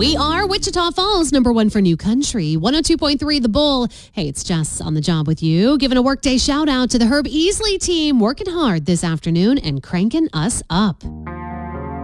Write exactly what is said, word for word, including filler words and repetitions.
We are Wichita Falls, number one for new country. one oh two point three The Bull. Hey, it's Jess on the job with you. Giving a workday shout out to the Herb Easley team, working hard this afternoon and cranking us up.